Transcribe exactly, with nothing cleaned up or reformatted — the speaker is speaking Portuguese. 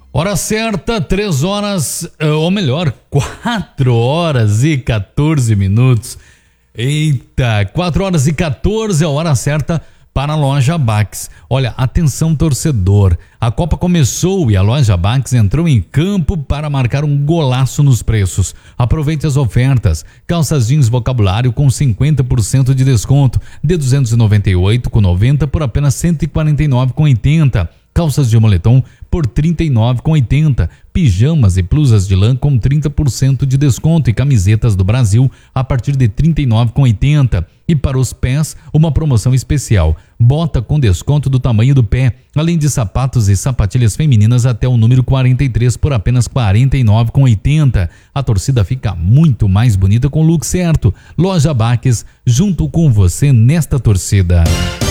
Hora certa, três horas, ou melhor, quatro horas e quatorze minutos. Eita, quatro horas e quatorze é a hora certa para a loja Bax. Olha, atenção torcedor, a Copa começou e a loja Bax entrou em campo para marcar um golaço nos preços. Aproveite as ofertas. Calças jeans vocabulário com cinquenta por cento de desconto, de duzentos e noventa e oito reais com noventa por apenas cento e quarenta e nove reais com oitenta. Calças de moletom por trinta e nove reais com oitenta, pijamas e blusas de lã com trinta por cento de desconto e camisetas do Brasil a partir de trinta e nove reais com oitenta. E para os pés, uma promoção especial, bota com desconto do tamanho do pé, além de sapatos e sapatilhas femininas até o número quarenta e três por apenas quarenta e nove reais com oitenta. A torcida fica muito mais bonita com o look certo. Loja Bax, junto com você nesta torcida.